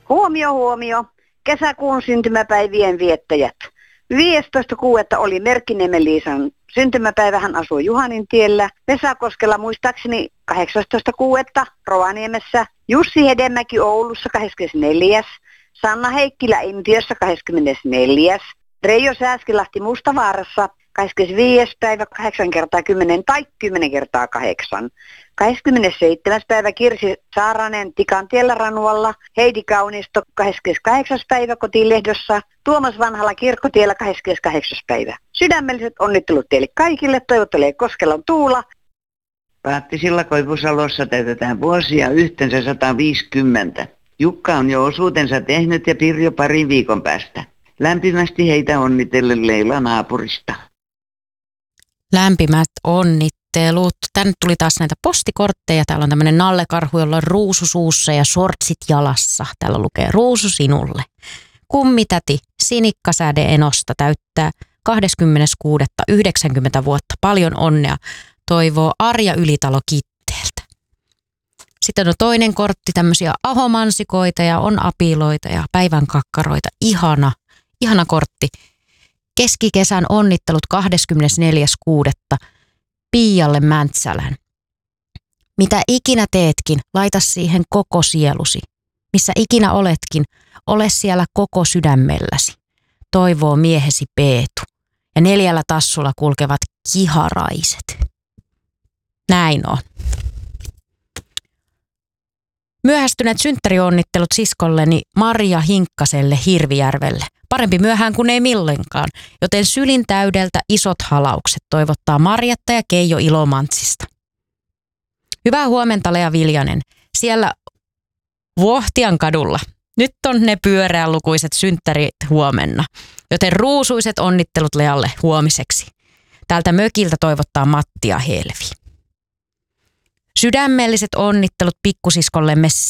Huomio, huomio. Kesäkuun syntymäpäivien viettäjät. 15.6. oli Merkkiniemen Liisan syntymäpäivä. Hän asui Juhanintiellä. Vesakoskella muistaakseni 18.6. Rovaniemessä. Jussi Hedemäki Oulussa 24. Sanna Heikkilä Intiassa 24. Reijo Sääskilahti Mustavaarassa 25. päivä 8 kertaa 10 tai 10 kertaa 8. 27. päivä Kirsi Saaranen Tikantiellä Ranualla, Heidi Kaunisto 28. päivä Kotilehdossa, Tuomas Vanhala Kirkkotiellä 28. päivä. Sydämelliset onnittelut teille kaikille, toivottelee Koskelon Tuula. Paattisilla Koivusalossa täytetään vuosia yhteensä 150. Jukka on jo osuutensa tehnyt ja Pirjo parin viikon päästä. Lämpimästi heitä onnitellen Leila naapurista. Lämpimät onnittelut. Tänne tuli taas näitä postikortteja. Täällä on tämmöinen nallekarhu, jolla on ruusu suussa ja shortsit jalassa. Täällä lukee ruusu sinulle. Kummitäti Sinikkasäde Enosta täyttää 26. 90 vuotta. Paljon onnea. Toivoo Arja Ylitalo Kitteeltä. Sitten on toinen kortti, tämmöisiä ahomansikoita ja on apiloita ja päivän kakkaroita. Ihana kortti. Keskikesän onnittelut 24.6. Piialle Mäntsälän. Mitä ikinä teetkin, laita siihen koko sielusi. Missä ikinä oletkin, ole siellä koko sydämelläsi. Toivoo miehesi Peetu. Ja 4 tassulla kulkevat kiharaiset. Näin on. Myöhästyneet synttärionnittelut siskolleni Maria Hinkkaselle Hirvijärvelle. Parempi myöhään kuin ei milloinkaan, joten sylin täydeltä isot halaukset toivottaa Marjatta ja Keijo Ilomantsista. Hyvää huomenta Lea Viljanen. Siellä Vuohtian kadulla. Nyt on ne pyöreälukuiset synttärit huomenna, joten ruusuiset onnittelut Lealle huomiseksi. Täältä mökiltä toivottaa Matti ja Helvi. Sydämelliset onnittelut pikkusiskollemme